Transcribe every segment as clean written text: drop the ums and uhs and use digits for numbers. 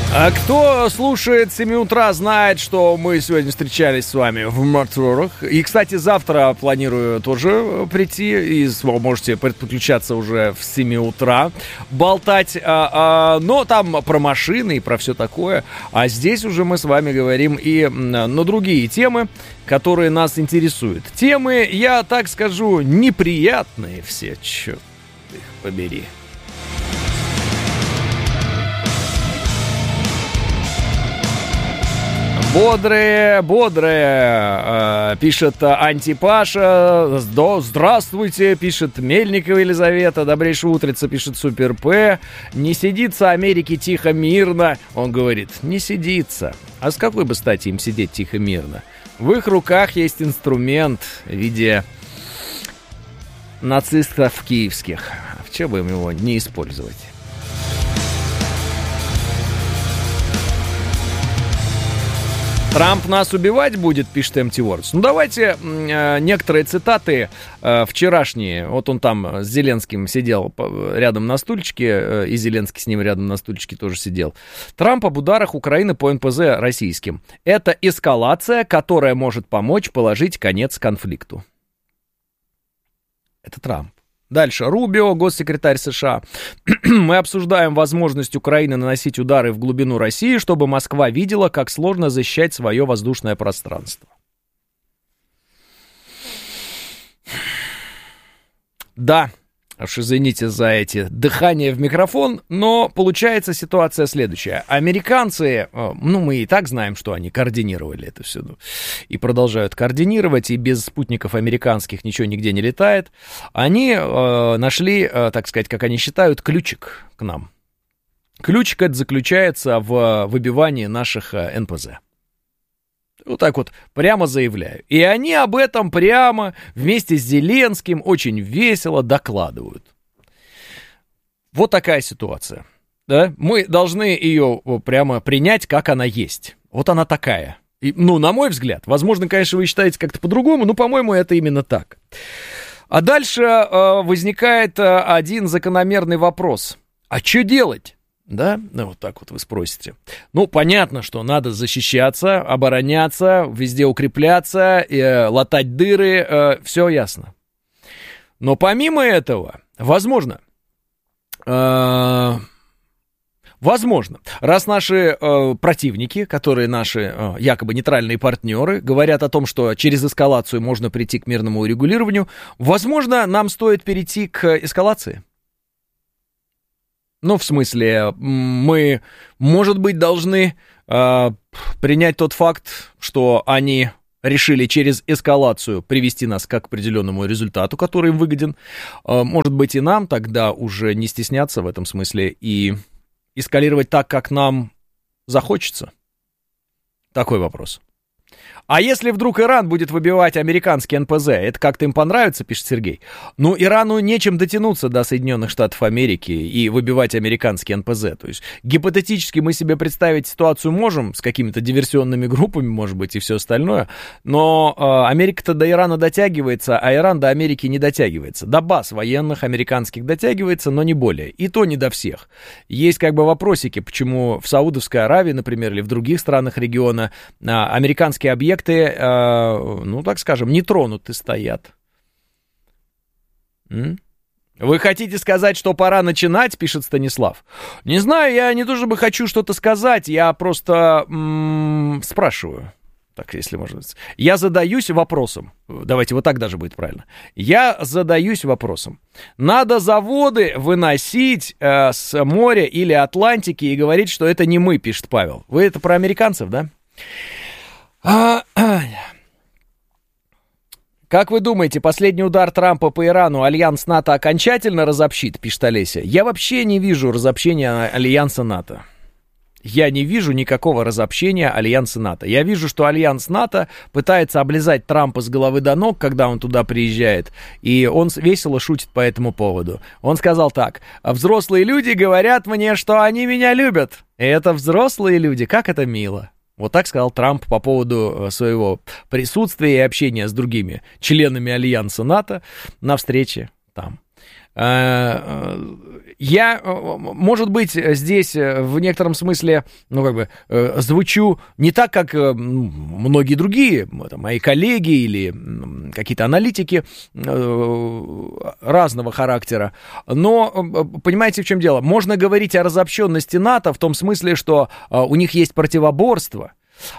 А кто слушает 7 утра, знает, что мы сегодня встречались с вами в моторах. И, кстати, завтра планирую тоже прийти. И вы можете подключаться уже в 7 утра, болтать. Но там про машины и про все такое. А здесь уже мы с вами говорим и на другие темы, которые нас интересуют. Темы, я так скажу, неприятные все. Черт их побери. Бодрые, пишет Антипаша. Здравствуйте, пишет Мельникова Елизавета. Добрейшее утрица, пишет Супер П. Не сидится Америке тихо, мирно. Он говорит, не сидится. А с какой бы стати им сидеть тихо, мирно? В их руках есть инструмент в виде нацистов киевских. В чем бы им его не использовать? Трамп нас убивать будет, пишет Empty Words. Ну, давайте некоторые цитаты вчерашние. Вот он там с Зеленским сидел рядом на стульчике, и Зеленский с ним рядом на стульчике тоже сидел. Трамп об ударах Украины по НПЗ российским. Это эскалация, которая может помочь положить конец конфликту. Это Трамп. Дальше. Рубио, госсекретарь США. Мы обсуждаем возможность Украины наносить удары в глубину России, чтобы Москва видела, как сложно защищать свое воздушное пространство. Да, уж извините за эти дыхания в микрофон, но получается ситуация следующая. Американцы, мы и так знаем, что они координировали это все, и продолжают координировать, и без спутников американских ничего нигде не летает. Они нашли, так сказать, как они считают, ключик к нам. Ключик это заключается в выбивании наших НПЗ. Вот так вот прямо заявляю. И они об этом прямо вместе с Зеленским очень весело докладывают. Вот такая ситуация. Да? Мы должны ее прямо принять, как она есть. Вот она такая. И, на мой взгляд, возможно, конечно, вы считаете как-то по-другому, но, по-моему, это именно так. А дальше возникает один закономерный вопрос. А что делать? Да, вот так вот вы спросите. Понятно, что надо защищаться, обороняться, везде укрепляться, латать дыры, все ясно. Но помимо этого, возможно, раз наши противники, которые наши якобы нейтральные партнеры, говорят о том, что через эскалацию можно прийти к мирному урегулированию, возможно, нам стоит перейти к эскалации. В смысле, мы, может быть, должны принять тот факт, что они решили через эскалацию привести нас к определенному результату, который им выгоден. Может быть, и нам тогда уже не стесняться в этом смысле и эскалировать так, как нам захочется? Такой вопрос. А если вдруг Иран будет выбивать американские НПЗ, это как-то им понравится, пишет Сергей. Ирану нечем дотянуться до Соединенных Штатов Америки и выбивать американские НПЗ. То есть гипотетически мы себе представить ситуацию можем с какими-то диверсионными группами, может быть, и все остальное. Но Америка-то до Ирана дотягивается, а Иран до Америки не дотягивается. До баз военных американских дотягивается, но не более. И то не до всех. Есть вопросики, почему в Саудовской Аравии, например, или в других странах региона американские объекты, так скажем, нетронуты стоят. Вы хотите сказать, что пора начинать, пишет Станислав? Не знаю, я не то чтобы хочу что-то сказать, я просто спрашиваю. Так, если можно. Я задаюсь вопросом. Давайте, вот так даже будет правильно. Я задаюсь вопросом. Надо заводы выносить с моря или Атлантики и говорить, что это не мы, пишет Павел. Вы это про американцев, да? Как вы думаете, последний удар Трампа по Ирану альянс НАТО окончательно разобщит, пишет Олеся? Я вообще не вижу разобщения альянса НАТО. Я не вижу никакого разобщения альянса НАТО. Я вижу, что альянс НАТО пытается облизать Трампа с головы до ног, когда он туда приезжает, и он весело шутит по этому поводу. Он сказал так: взрослые люди говорят мне, что они меня любят. И это взрослые люди, как это мило. Вот так сказал Трамп по поводу своего присутствия и общения с другими членами альянса НАТО на встрече там. Я, может быть, здесь в некотором смысле, звучу не так, как многие другие, мои коллеги или какие-то аналитики разного характера, но, понимаете, в чем дело? Можно говорить о разобщенности НАТО в том смысле, что у них есть противоборство,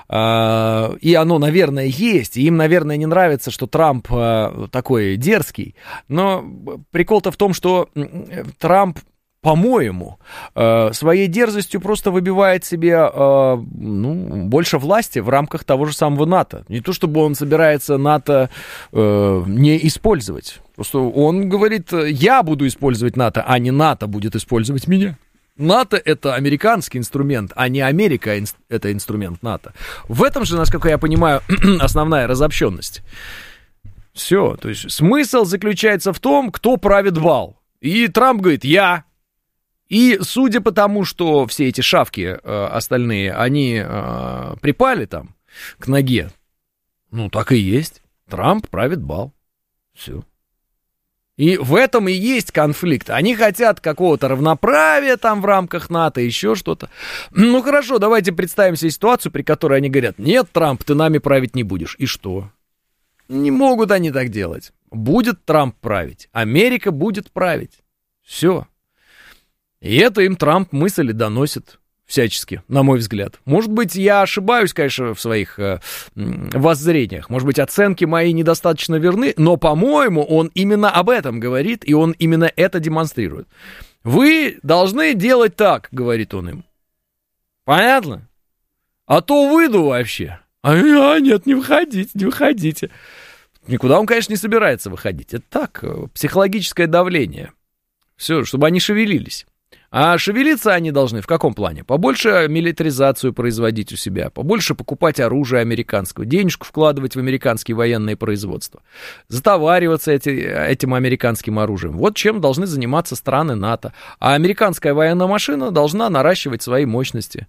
и оно, наверное, есть, и им, наверное, не нравится, что Трамп такой дерзкий, но прикол-то в том, что Трамп, по-моему, своей дерзостью просто выбивает себе больше власти в рамках того же самого НАТО. Не то, чтобы он собирается НАТО не использовать, просто он говорит, я буду использовать НАТО, а не НАТО будет использовать меня. НАТО — это американский инструмент, а не Америка — это инструмент НАТО. В этом же, насколько я понимаю, основная разобщенность. Все, то есть смысл заключается в том, кто правит бал. И Трамп говорит, я. И судя по тому, что все эти шавки остальные, они припали там к ноге, так и есть. Трамп правит бал. Все. И в этом и есть конфликт. Они хотят какого-то равноправия там в рамках НАТО, еще что-то. Хорошо, давайте представим себе ситуацию, при которой они говорят, нет, Трамп, ты нами править не будешь. И что? Не могут они так делать. Будет Трамп править. Америка будет править. Все. И это им Трамп мысль и доносит всячески, на мой взгляд. Может быть, я ошибаюсь, конечно, в своих воззрениях. Может быть, оценки мои недостаточно верны, но, по-моему, он именно об этом говорит, и он именно это демонстрирует. Вы должны делать так, говорит он им. Понятно? А то выйду вообще. Нет, не выходите, не выходите. Никуда он, конечно, не собирается выходить. Это так, психологическое давление. Все, чтобы они шевелились. А шевелиться они должны в каком плане? Побольше милитаризацию производить у себя, побольше покупать оружие американского, денежку вкладывать в американские военные производства, затовариваться этим американским оружием. Вот чем должны заниматься страны НАТО. А американская военная машина должна наращивать свои мощности.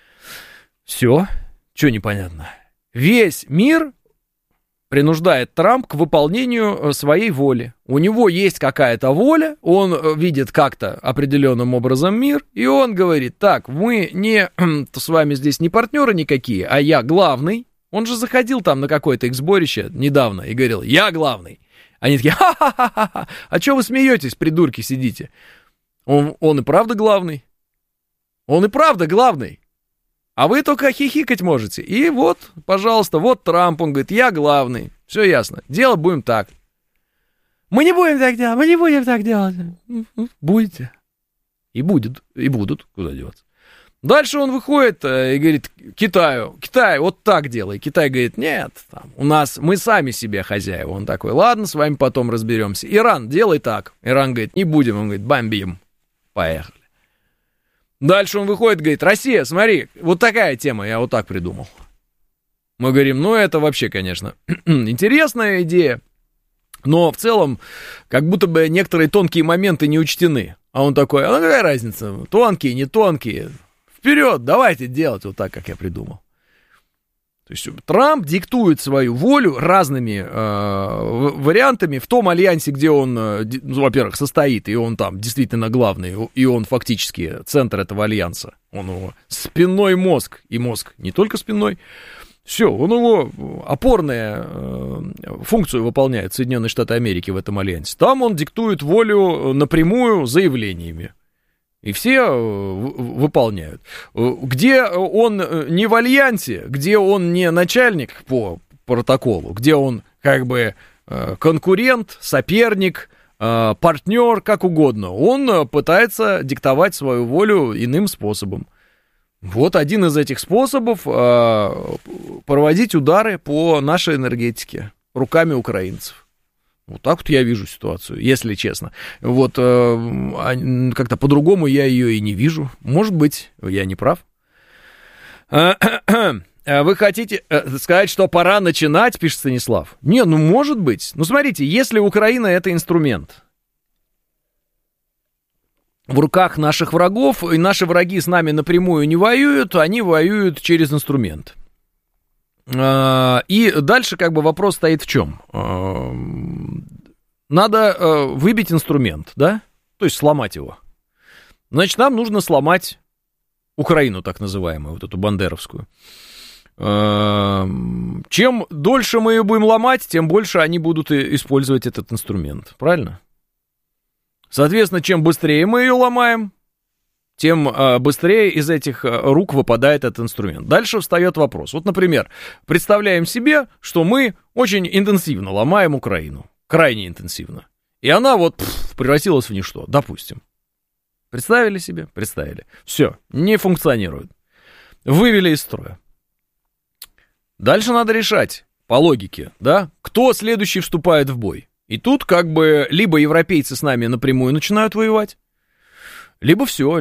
Все, что непонятно. Весь мир принуждает Трамп к выполнению своей воли. У него есть какая-то воля, он видит как-то определенным образом мир, и он говорит, так, мы не с вами здесь не партнеры никакие, а я главный. Он же заходил там на какое-то их сборище недавно и говорил, я главный. Они такие, ха-ха-ха-ха, а что вы смеетесь, придурки, сидите? Он и правда главный. Он и правда главный. А вы только хихикать можете. И вот, пожалуйста, вот Трамп, он говорит, я главный. Все ясно. Делать будем так. Мы не будем так делать, мы не будем так делать. Будете. И будет, и будут. Куда деваться? Дальше он выходит и говорит Китаю, Китай, вот так делай. Китай говорит, нет, там, у нас, мы сами себе хозяева. Он такой, ладно, с вами потом разберемся. Иран, делай так. Иран говорит, не будем. Он говорит, бомбим. Поехали. Дальше он выходит, говорит, Россия, смотри, вот такая тема, я вот так придумал. Мы говорим, это вообще, конечно, интересная идея, но в целом, как будто бы некоторые тонкие моменты не учтены. А он такой, какая разница, тонкие, не тонкие, вперед, давайте делать вот так, как я придумал. То есть Трамп диктует свою волю разными вариантами в том альянсе, где он, во-первых, состоит, и он там действительно главный, и он фактически центр этого альянса. Он его спинной мозг, и мозг не только спинной. Все, он его опорную функцию выполняет, Соединенные Штаты Америки в этом альянсе. Там он диктует волю напрямую заявлениями. И все выполняют. Где он не в альянсе, где он не начальник по протоколу, где он как бы конкурент, соперник, партнер, как угодно, он пытается диктовать свою волю иным способом. Вот один из этих способов проводить удары по нашей энергетике руками украинцев. Вот так вот я вижу ситуацию, если честно. Вот как-то по-другому я ее и не вижу. Может быть, я не прав. Вы хотите сказать, что пора начинать, пишет Станислав? Не, может быть. Смотрите, если Украина — это инструмент в руках наших врагов, и наши враги с нами напрямую не воюют, они воюют через инструмент. И дальше как бы вопрос стоит в чем? надо выбить инструмент, да? То есть сломать его. Значит, нам нужно сломать Украину, так называемую, вот эту бандеровскую. Чем дольше мы ее будем ломать, тем больше они будут использовать этот инструмент. Правильно? Соответственно, чем быстрее мы ее ломаем, тем быстрее из этих рук выпадает этот инструмент. Дальше встает вопрос. Вот, например, представляем себе, что мы очень интенсивно ломаем Украину. Крайне интенсивно. И она вот превратилась в ничто, допустим. Представили себе? Представили. Все, не функционирует. Вывели из строя. Дальше надо решать, по логике, да, кто следующий вступает в бой. И тут как бы либо европейцы с нами напрямую начинают воевать, либо все.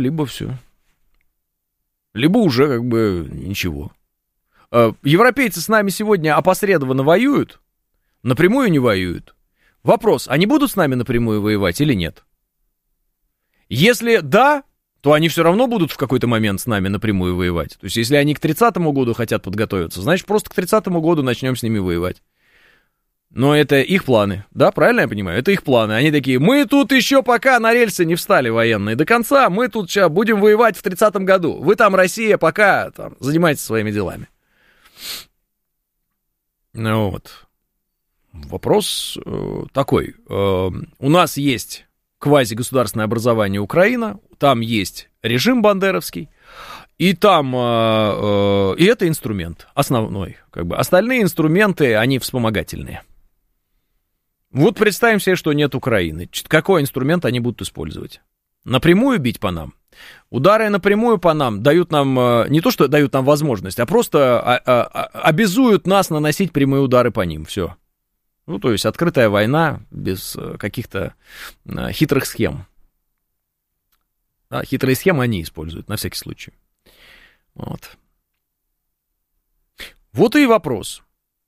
Либо уже как бы ничего. Европейцы с нами сегодня опосредованно воюют, напрямую не воюют. Вопрос, они будут с нами напрямую воевать или нет? Если да, то они все равно будут в какой-то момент с нами напрямую воевать. То есть, если они к 30-му году хотят подготовиться, значит, просто к 30-му году начнем с ними воевать. Но это их планы, да, правильно я понимаю? Это их планы. Они такие, мы тут еще пока на рельсы не встали военные до конца, мы тут сейчас будем воевать в 30-м году. Вы там, Россия, пока там, занимайтесь своими делами. Ну вот. Вопрос такой. У нас есть квазигосударственное образование Украина, там есть режим бандеровский, и там, и это инструмент основной, как бы. Остальные инструменты, они вспомогательные. Вот представим себе, что нет Украины. Какой инструмент они будут использовать? Напрямую бить по нам? Удары напрямую по нам дают нам, не то что дают нам возможность, а просто обязуют нас наносить прямые удары по ним, все. Ну, то есть открытая война без каких-то хитрых схем. Да, хитрые схемы они используют, на всякий случай. Вот. Вот и вопрос.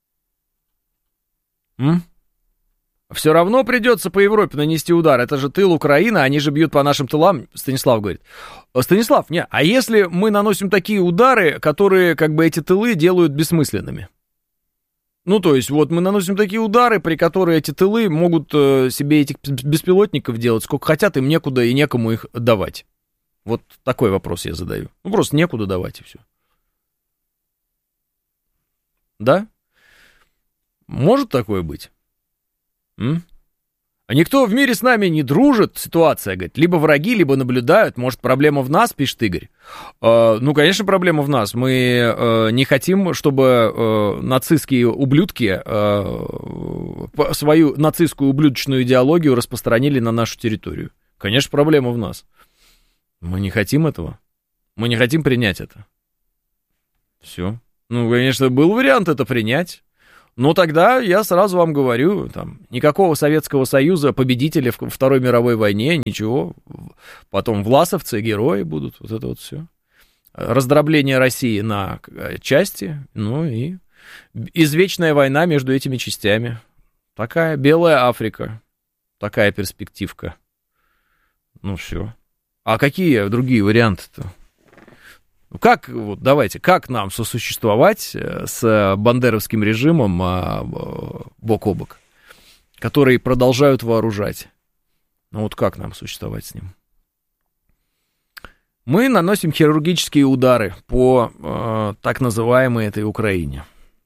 Все равно придется по Европе нанести удар. Это же тыл Украины, они же бьют по нашим тылам, Станислав говорит. Станислав, а если мы наносим такие удары, которые как бы эти тылы делают бессмысленными? Ну, то есть, вот мы наносим такие удары, при которых эти тылы могут себе этих беспилотников делать сколько хотят, им некуда и некому их давать. Вот такой вопрос я задаю. Ну, просто некуда давать, и все. Да? Может такое быть? А никто в мире с нами не дружит, ситуация, говорит, либо враги, либо наблюдают, может, проблема в нас, пишет Игорь. Ну, конечно, проблема в нас, мы не хотим, чтобы нацистские ублюдки свою нацистскую ублюдочную идеологию распространили на нашу территорию. Конечно, проблема в нас. Мы не хотим этого, мы не хотим принять это. Все. Ну, конечно, был вариант это принять. Но тогда я сразу вам говорю, там, никакого Советского Союза, победители в Второй мировой войне, ничего. Потом власовцы, герои будут, вот это вот все. Раздробление России на части, ну и извечная война между этими частями. Такая белая Африка, такая перспективка. Ну все. А какие другие варианты-то? Как, вот давайте, как нам сосуществовать с бандеровским режимом бок о бок, который продолжают вооружать? Ну вот как нам существовать с ним? Мы наносим хирургические удары по так называемой этой Украине.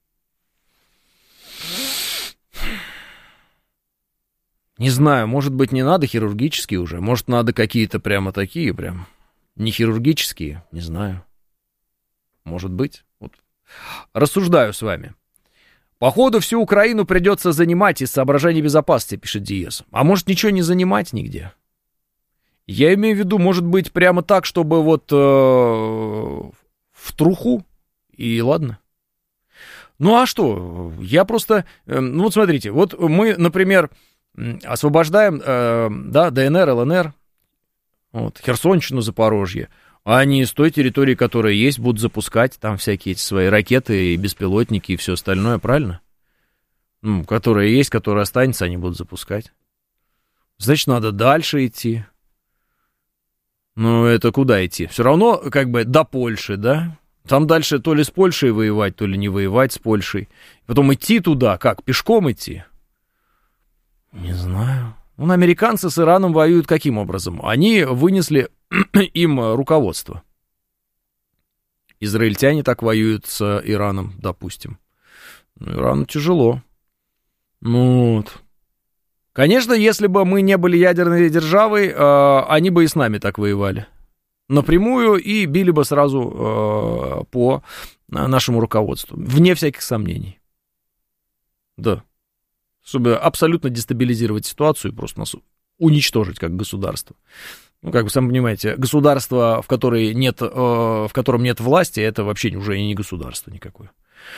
Не знаю, может быть, не надо хирургические уже, может, надо какие-то прямо такие, прям не хирургические, не знаю. Может быть. Вот. Рассуждаю с вами. Походу, всю Украину придется занимать из соображений безопасности, пишет Диез. А может, ничего не занимать нигде? Я имею в виду, может быть, прямо так, чтобы вот в труху, и ладно. Ну, а что? Я просто... Ну, вот смотрите, вот мы, например, освобождаем да, ДНР, ЛНР, вот, Херсонщину, Запорожье. А они с той территории, которая есть, будут запускать там всякие эти свои ракеты и беспилотники и все остальное, правильно? Ну, которая есть, которая останется, они будут запускать. Значит, надо дальше идти. Ну, это куда идти? Все равно, как бы, до Польши, да? Там дальше то ли с Польшей воевать, то ли не воевать с Польшей. Потом идти туда, как, пешком идти? Не знаю. Ну, американцы с Ираном воюют каким образом? Они вынесли им руководство. Израильтяне так воюют с Ираном, допустим. Ирану тяжело. Ну, вот. Конечно, если бы мы не были ядерной державой, они бы и с нами так воевали. Напрямую и били бы сразу по нашему руководству. Вне всяких сомнений. Да. Чтобы абсолютно дестабилизировать ситуацию и просто нас уничтожить как государство. Ну, как вы сами понимаете, государство, в котором нет власти, это вообще уже не государство никакое.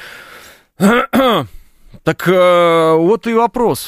Так вот и вопрос.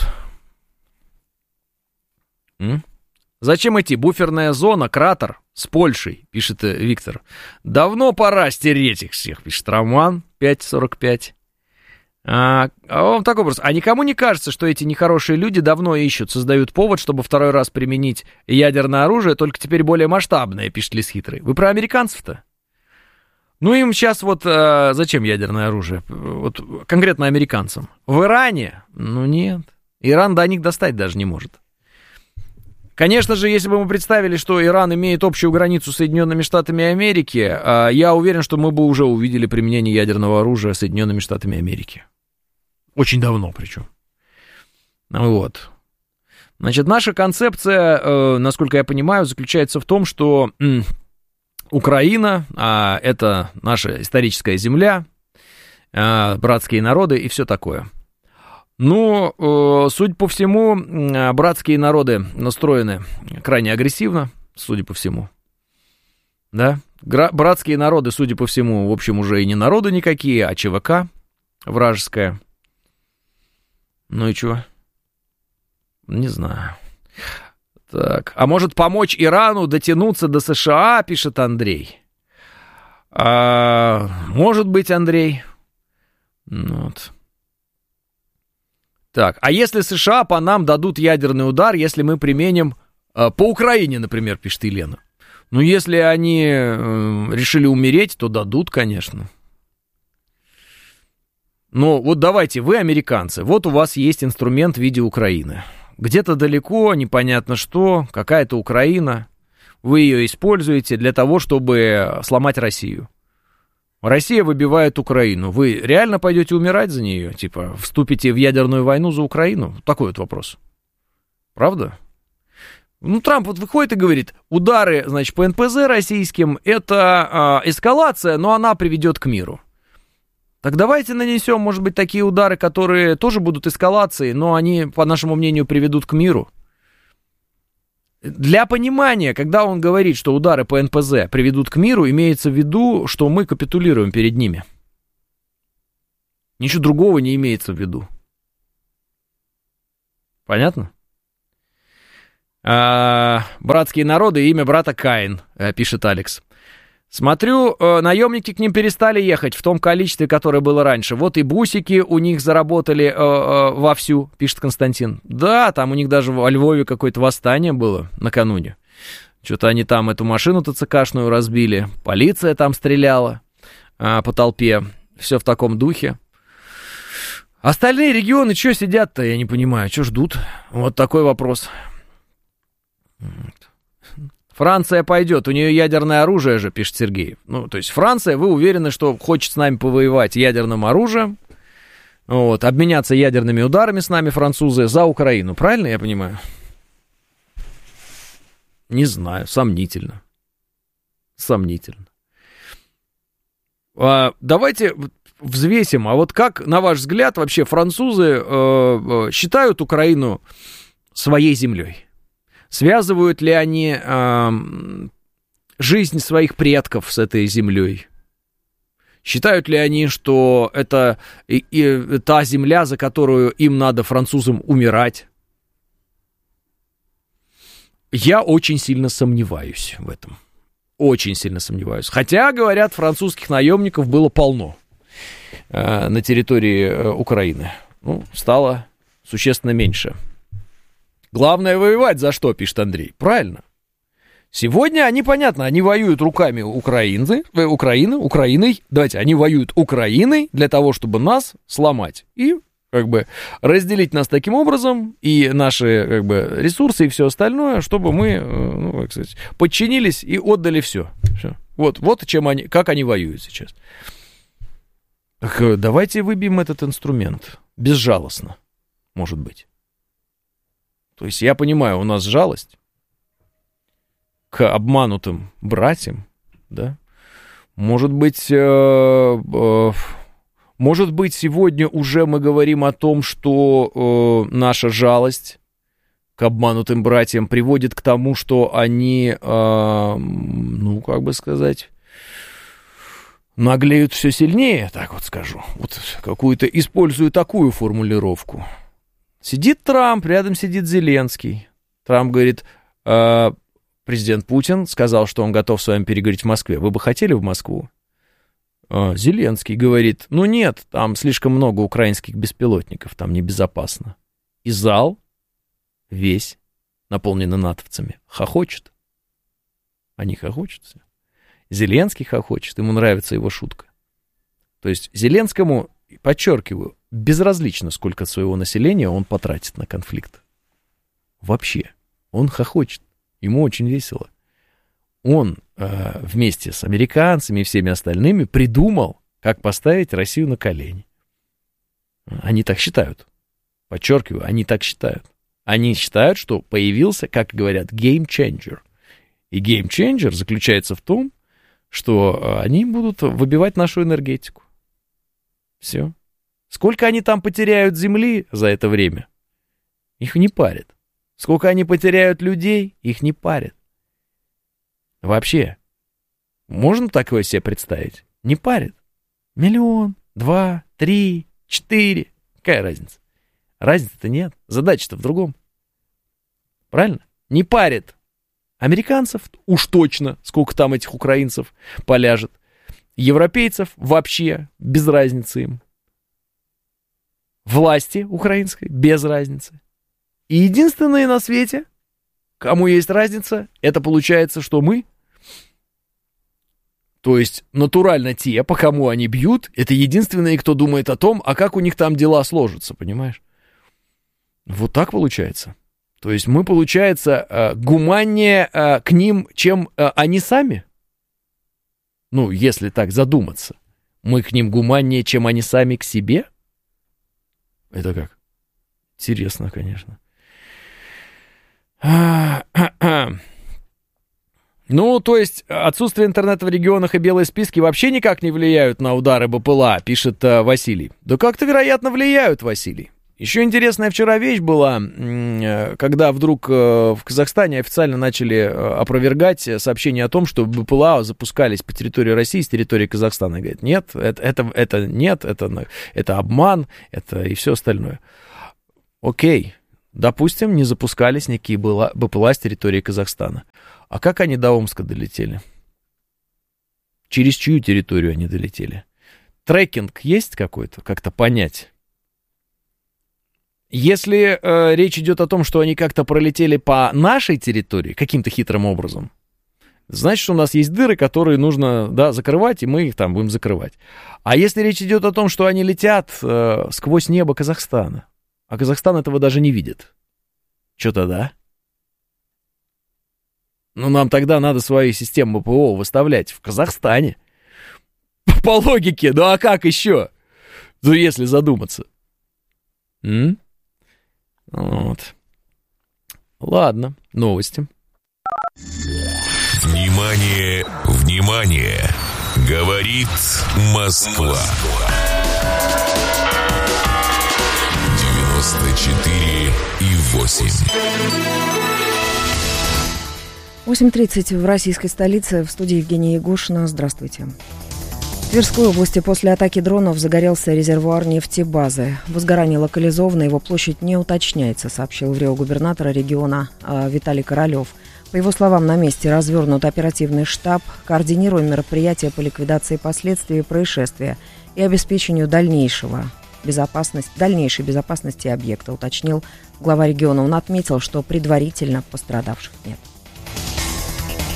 Зачем идти? Буферная зона, кратер с Польшей, пишет Виктор. Давно пора стереть их всех, пишет Роман, 5:45. А вам такой вопрос. А никому не кажется, что эти нехорошие люди давно ищут, создают повод, чтобы второй раз применить ядерное оружие, только теперь более масштабное, пишет Лис Хитрый. Вы про американцев-то? Ну, им сейчас вот зачем ядерное оружие? Вот конкретно американцам. В Иране? Ну, нет. Иран до них достать даже не может. Конечно же, если бы мы представили, что Иран имеет общую границу с Соединенными Штатами Америки, я уверен, что мы бы уже увидели применение ядерного оружия Соединенными Штатами Америки. Очень давно причем. Вот. Значит, наша концепция, насколько я понимаю, заключается в том, что Украина, это наша историческая земля, братские народы и все такое. Ну, судя по всему, братские народы настроены крайне агрессивно, судя по всему. Да? Братские народы, судя по всему, в общем, уже и не народы никакие, а ЧВК вражеская. Ну и чё? Не знаю. Так, а может помочь Ирану дотянуться до США, пишет Андрей. Может быть, Андрей. Вот. Так, а если США по нам дадут ядерный удар, если мы применим по Украине, например, пишет Елена. Ну, если они решили умереть, то дадут, конечно. Но вот давайте, вы американцы, вот у вас есть инструмент в виде Украины. Где-то далеко, непонятно что, какая-то Украина. Вы ее используете для того, чтобы сломать Россию. Россия выбивает Украину. Вы реально пойдете умирать за нее? Типа, вступите в ядерную войну за Украину? Такой вот вопрос. Правда? Ну, Трамп вот выходит и говорит, удары, значит, по НПЗ российским, это эскалация, но она приведет к миру. Так давайте нанесем, может быть, такие удары, которые тоже будут эскалацией, но они, по нашему мнению, приведут к миру. Для понимания, когда он говорит, что удары по НПЗ приведут к миру, имеется в виду, что мы капитулируем перед ними. Ничего другого не имеется в виду. Понятно? Братские народы, имя брата Каин, пишет Алекс. Смотрю, наемники к ним перестали ехать в том количестве, которое было раньше. Вот и бусики у них заработали вовсю, пишет Константин. Да, там у них даже во Львове какое-то восстание было накануне. Что-то они там эту машину ТЦКшную разбили, полиция там стреляла по толпе. Все в таком духе. Остальные регионы что сидят-то, я не понимаю, что ждут? Вот такой вопрос. Франция пойдет, у нее ядерное оружие же, пишет Сергей. Ну, то есть Франция, вы уверены, что хочет с нами повоевать ядерным оружием, вот, обменяться ядерными ударами с нами, французы, за Украину, правильно я понимаю? Не знаю, сомнительно. Сомнительно. Давайте взвесим, а вот как, на ваш взгляд, вообще французы считают Украину своей землей? Связывают ли они жизнь своих предков с этой землей? Считают ли они, что это та земля, за которую им надо, французам, умирать? Я очень сильно сомневаюсь в этом. Очень сильно сомневаюсь. Хотя, говорят, французских наемников было полно на территории Украины. Ну, стало существенно меньше. Главное воевать за что, пишет Андрей. Правильно. Сегодня они, понятно, они воюют руками Украиной. Давайте, они воюют Украиной для того, чтобы нас сломать. И как бы разделить нас таким образом и наши как бы ресурсы и все остальное, чтобы мы, ну, как сказать, подчинились и отдали все. Вот чем они, как они воюют сейчас. Так давайте выбьем этот инструмент безжалостно, может быть. То есть я понимаю, у нас жалость к обманутым братьям, да. Может быть, сегодня уже мы говорим о том, что наша жалость к обманутым братьям приводит к тому, что они, ну, как бы сказать, наглеют все сильнее, так вот скажу. Вот какую-то использую такую формулировку. Сидит Трамп, рядом сидит Зеленский. Трамп говорит, президент Путин сказал, что он готов с вами переговорить в Москве. Вы бы хотели в Москву? Зеленский говорит, ну нет, там слишком много украинских беспилотников, там небезопасно. И зал весь наполненный натовцами хохочет. Они хохочут все. Зеленский хохочет, ему нравится его шутка. То есть Зеленскому, подчеркиваю, безразлично, сколько своего населения он потратит на конфликт. Вообще, он хохочет. Ему очень весело. Он вместе с американцами и всеми остальными придумал, как поставить Россию на колени. Они так считают. Подчеркиваю, они так считают. Они считают, что появился, как говорят, game changer. И game changer заключается в том, что они будут выбивать нашу энергетику. Все. Сколько они там потеряют земли за это время, их не парит. Сколько они потеряют людей, их не парит. Вообще, можно такое себе представить? Не парит. 1 000 000, 2 000 000, 3 000 000, 4 000 000. Какая разница? Разницы-то нет. Задача-то в другом. Правильно? Не парит. Американцев уж точно, сколько там этих украинцев поляжет. Европейцев вообще без разницы им. Власти украинской без разницы. И единственные на свете, кому есть разница, это получается, что мы. То есть натурально те, по кому они бьют, это единственные, кто думает о том, а как у них там дела сложатся, понимаешь? Вот так получается. То есть мы, получается, гуманнее к ним, чем они сами. Ну, если так задуматься. Мы к ним гуманнее, чем они сами к себе? Это как? Интересно, конечно. Ну, то есть отсутствие интернета в регионах и белые списки вообще никак не влияют на удары БПЛА, пишет Василий. Да как-то, вероятно, влияют, Василий. Еще интересная вчера вещь была, когда вдруг в Казахстане официально начали опровергать сообщение о том, что БПЛА запускались по территории России с территории Казахстана. Говорят, нет, это обман, это и все остальное. Окей, допустим, не запускались никакие БПЛА с территории Казахстана. А как они до Омска долетели? Через чью территорию они долетели? Трекинг есть какой-то, как-то понять? Если речь идет о том, что они как-то пролетели по нашей территории каким-то хитрым образом, значит, у нас есть дыры, которые нужно, да, закрывать, и мы их там будем закрывать. А если речь идет о том, что они летят сквозь небо Казахстана, а Казахстан этого даже не видит, что тогда? Ну, нам тогда надо свою систему ПВО выставлять в Казахстане. По логике, ну а как еще? Ну, если задуматься. Вот. Ладно, новости. Внимание, внимание! Говорит Москва. 94,8. 8:30 в российской столице. В студии Евгения Егошина. Здравствуйте. В Тверской области после атаки дронов загорелся резервуар нефтебазы. Возгорание локализовано, его площадь не уточняется, сообщил в РИО губернатора региона Виталий Королев. По его словам, на месте развернут оперативный штаб, координируем мероприятия по ликвидации последствий происшествия и обеспечению дальнейшей безопасности объекта, уточнил глава региона. Он отметил, что предварительно пострадавших нет.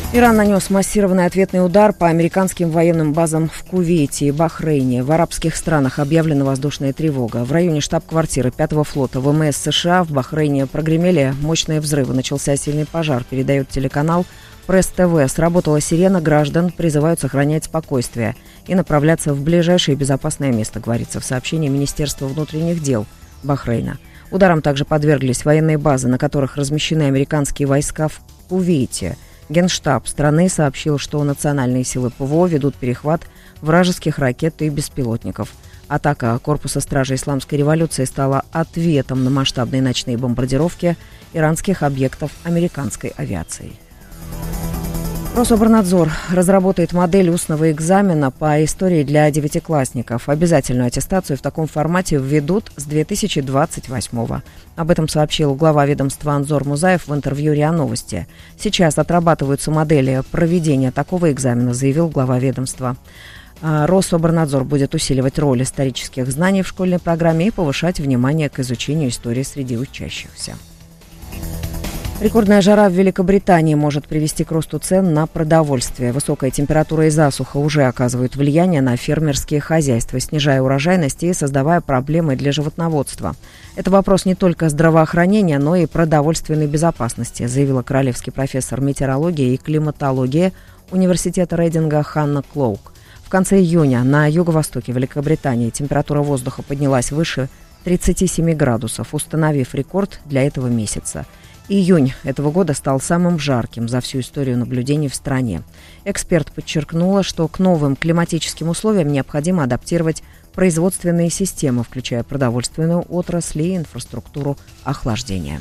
Иран нанес массированный ответный удар по американским военным базам в Кувейте и Бахрейне. В арабских странах объявлена воздушная тревога. В районе штаб-квартиры 5-го флота ВМС США в Бахрейне прогремели мощные взрывы. Начался сильный пожар, передает телеканал Пресс-ТВ. Сработала сирена, граждан призывают сохранять спокойствие и направляться в ближайшее безопасное место, говорится в сообщении Министерства внутренних дел Бахрейна. Ударам также подверглись военные базы, на которых размещены американские войска в Кувейте. Генштаб страны сообщил, что национальные силы ПВО ведут перехват вражеских ракет и беспилотников. Атака Корпуса стражи Исламской революции стала ответом на масштабные ночные бомбардировки иранских объектов американской авиацией. Рособорнадзор разработает модель устного экзамена по истории для девятиклассников. Обязательную аттестацию в таком формате введут с 2028-го. Об этом сообщил глава ведомства Анзор Музаев в интервью РИА Новости. Сейчас отрабатываются модели проведения такого экзамена, заявил глава ведомства. Рособорнадзор будет усиливать роль исторических знаний в школьной программе и повышать внимание к изучению истории среди учащихся. Рекордная жара в Великобритании может привести к росту цен на продовольствие. Высокая температура и засуха уже оказывают влияние на фермерские хозяйства, снижая урожайность и создавая проблемы для животноводства. Это вопрос не только здравоохранения, но и продовольственной безопасности, заявила королевский профессор метеорологии и климатологии Университета Рейдинга Ханна Клоук. В конце июня на юго-востоке Великобритании температура воздуха поднялась выше 37 градусов, установив рекорд для этого месяца. Июнь этого года стал самым жарким за всю историю наблюдений в стране. Эксперт подчеркнула, что к новым климатическим условиям необходимо адаптировать производственные системы, включая продовольственную отрасль и инфраструктуру охлаждения.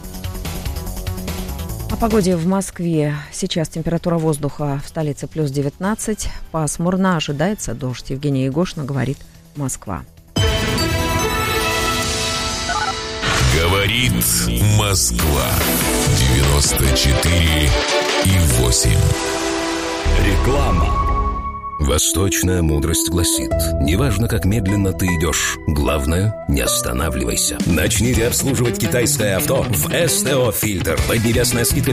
О погоде в Москве. Сейчас температура воздуха в столице плюс 19. Пасмурно, ожидается дождь. Евгения Егошина, говорит Москва. Говорит Москва. 94,8. Реклама. Восточная мудрость гласит: неважно, как медленно ты идешь, главное, не останавливайся. Начните обслуживать китайское авто в СТО «Фильтр». Поднебесная скидка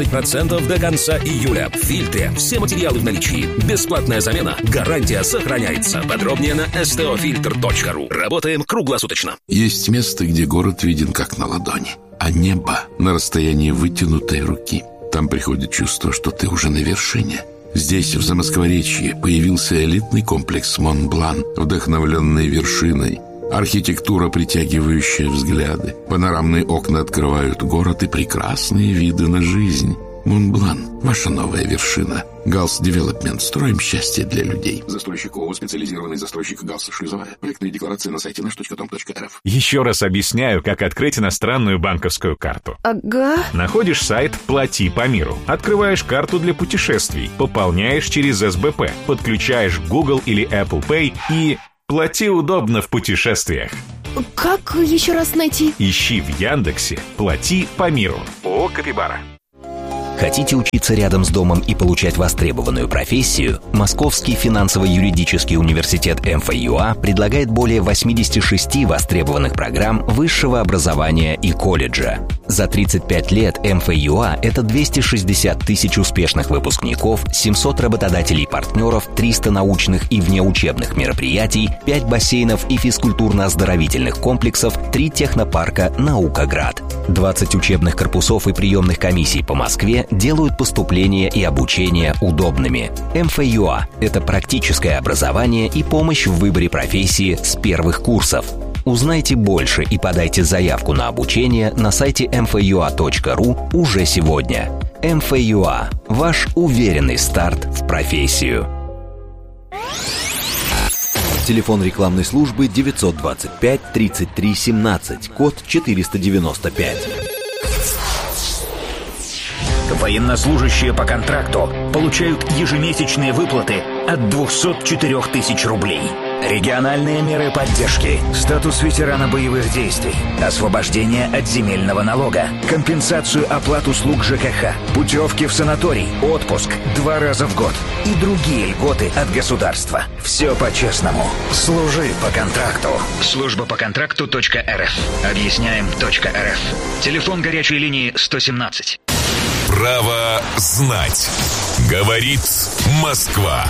15% до конца июля. В «Фильтре» все материалы в наличии. Бесплатная замена. Гарантия сохраняется. Подробнее на stofilter.ru. Работаем круглосуточно. Есть место, где город виден как на ладони, а небо на расстоянии вытянутой руки. Там приходит чувство, что ты уже на вершине. Здесь, в Замоскворечье, появился элитный комплекс «Монблан», вдохновленный вершиной. Архитектура, притягивающая взгляды. Панорамные окна открывают город и прекрасные виды на жизнь. «Монблан» – ваша новая вершина. «Галс Девелопмент». Строим счастье для людей. Застройщик ООО «Специализированный застройщик Галс Шлюзовая». Проектные декларации на сайте nаш.com.rf. Еще раз объясняю, как открыть иностранную банковскую карту. Ага. Находишь сайт «Плати по миру». Открываешь карту для путешествий. Пополняешь через СБП. Подключаешь Google или Apple Pay и плати удобно в путешествиях. Как еще раз найти? Ищи в Яндексе «Плати по миру». ООО «Капибара». Хотите учиться рядом с домом и получать востребованную профессию? Московский финансово-юридический университет МФЮА предлагает более 86 востребованных программ высшего образования и колледжа. За 35 лет МФЮА – это 260 тысяч успешных выпускников, 700 работодателей-партнеров, 300 научных и внеучебных мероприятий, 5 бассейнов и физкультурно-оздоровительных комплексов, 3 технопарка «Наукаград». 20 учебных корпусов и приемных комиссий по Москве делают поступление и обучение удобными. МФЮА – это практическое образование и помощь в выборе профессии с первых курсов. Узнайте больше и подайте заявку на обучение на сайте mfua.ru уже сегодня. МФЮА – ваш уверенный старт в профессию. Телефон рекламной службы 925 33 17, код 495. Военнослужащие по контракту получают ежемесячные выплаты от 204 тысяч рублей. Региональные меры поддержки, статус ветерана боевых действий, освобождение от земельного налога, компенсацию оплат услуг ЖКХ, путевки в санаторий, отпуск 2 раза в год и другие льготы от государства. Все по-честному. Служи по контракту. Служба по контракту.рф. Объясняем.рф. Телефон горячей линии 117. Право знать. Говорит Москва.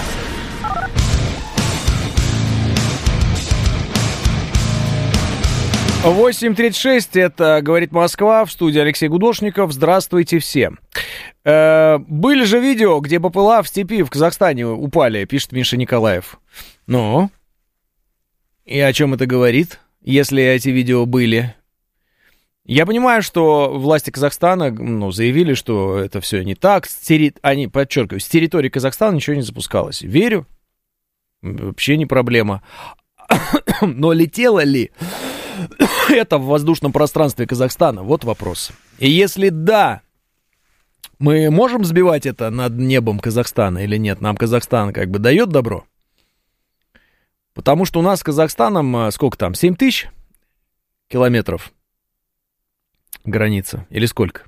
8:36, это «Говорит Москва», в студии Алексей Гудошников. Здравствуйте всем. Были же видео, где БПЛА в степи в Казахстане упали, пишет Миша Николаев. Ну, и о чем это говорит, если эти видео были? Я понимаю, что власти Казахстана заявили, что это все не так. Они, подчеркиваю, с территории Казахстана ничего не запускалось. Верю, вообще не проблема. Но летело ли это в воздушном пространстве Казахстана? Вот вопрос. И если да, мы можем сбивать это над небом Казахстана или нет? Нам Казахстан как бы дает добро? Потому что у нас с Казахстаном, сколько там, 7 тысяч километров граница? Или сколько?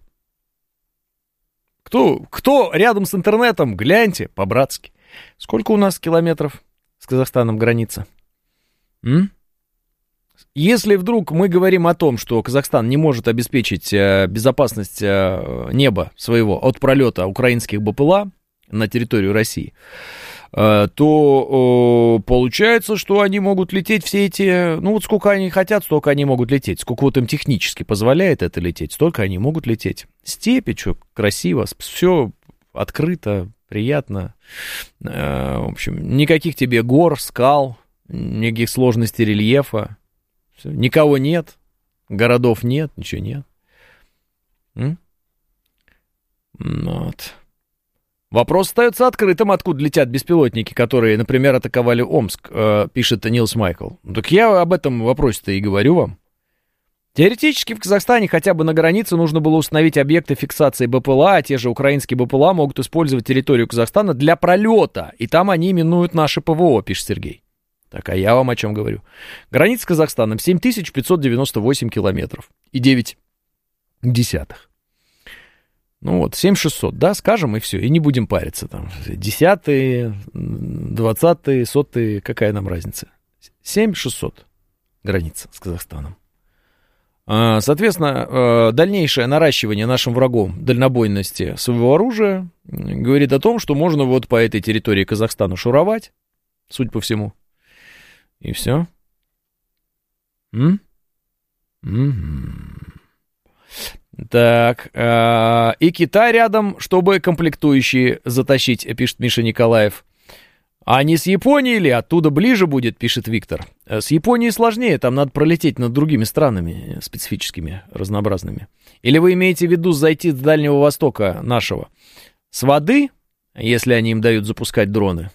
Кто рядом с интернетом? Гляньте по-братски. Сколько у нас километров с Казахстаном граница? Если вдруг мы говорим о том, что Казахстан не может обеспечить безопасность неба своего от пролета украинских БПЛА на территорию России, то получается, что они могут лететь все эти... Ну вот сколько они хотят, столько они могут лететь. Сколько вот им технически позволяет это лететь, столько они могут лететь. Степи, что красиво, все открыто, приятно. В общем, никаких тебе гор, скал, никаких сложностей рельефа. Все. Никого нет, городов нет, ничего нет. Вот. Вопрос остается открытым, откуда летят беспилотники, которые, например, атаковали Омск, пишет Нилс Майкл. Так я об этом вопросе-то и говорю вам. Теоретически в Казахстане хотя бы на границе нужно было установить объекты фиксации БПЛА, а те же украинские БПЛА могут использовать территорию Казахстана для пролета, и там они именуют наше ПВО, пишет Сергей. Так, а я вам о чем говорю? Граница с Казахстаном 7598 километров и 9 десятых. Ну вот, 7600, да, скажем, и все, и не будем париться там. Десятые, 20-е, 100-е, какая нам разница? 7600 граница с Казахстаном. Соответственно, дальнейшее наращивание нашим врагом дальнобойности своего оружия говорит о том, что можно вот по этой территории Казахстана шуровать, судя по всему. И все. Так, и Китай рядом, чтобы комплектующие затащить, пишет Миша Николаев. А не с Японией ли? Оттуда ближе будет, пишет Виктор. С Японией сложнее, там надо пролететь над другими странами специфическими, разнообразными. Или вы имеете в виду зайти с Дальнего Востока нашего? С воды, если они им дают запускать дроны?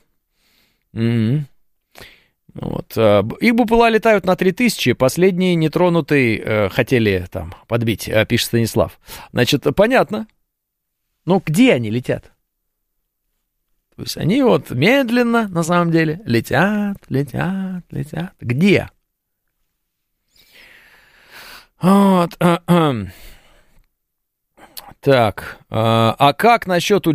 Вот. Их БПЛА летают на 3000, последний нетронутый хотели там подбить, пишет Станислав. Значит, понятно. Но где они летят? То есть они вот медленно, на самом деле, летят. Где? Вот. Так, а как насчет